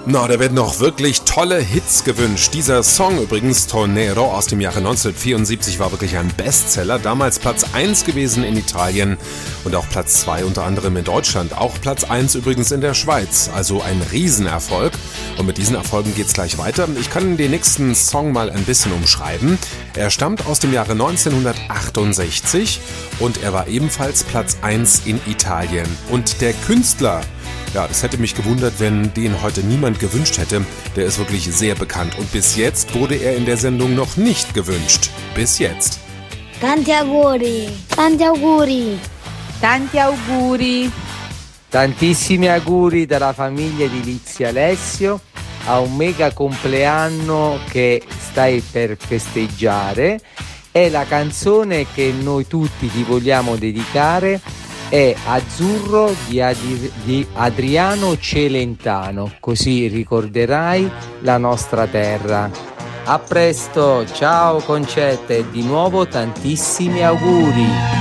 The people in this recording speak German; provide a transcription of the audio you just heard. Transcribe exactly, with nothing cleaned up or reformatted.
Na, da werden noch wirklich tolle Hits gewünscht. Dieser Song übrigens, Tornero aus dem Jahre neunzehnhundertvierundsiebzig, war wirklich ein Bestseller. Damals Platz eins gewesen in Italien und auch Platz zwei unter anderem in Deutschland. Auch Platz eins übrigens in der Schweiz. Also ein Riesenerfolg. Und mit diesen Erfolgen geht's gleich weiter. Ich kann den nächsten Song mal ein bisschen umschreiben. Er stammt aus dem Jahre neunzehnhundertachtundsechzig und er war ebenfalls Platz eins in Italien. Und der Künstler, ja, es hätte mich gewundert, wenn den heute niemand gewünscht hätte. Der ist wirklich sehr bekannt und bis jetzt wurde er in der Sendung noch nicht gewünscht. Bis jetzt. Tanti auguri. Tanti auguri. Tanti auguri. Tantissimi auguri dalla famiglia di Lizia Alessio a un mega compleanno che stai per festeggiare. E la canzone che noi tutti ti vogliamo dedicare è Azzurro di, Adi- di Adriano Celentano, così ricorderai la nostra terra. A presto, ciao Concetta e di nuovo tantissimi auguri.